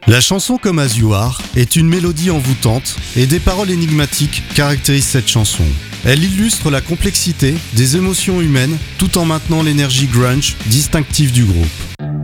La chanson Come As You Are est une mélodie envoûtante et des paroles énigmatiques caractérisent cette chanson. Elle illustre la complexité des émotions humaines tout en maintenant l'énergie grunge distinctive du groupe.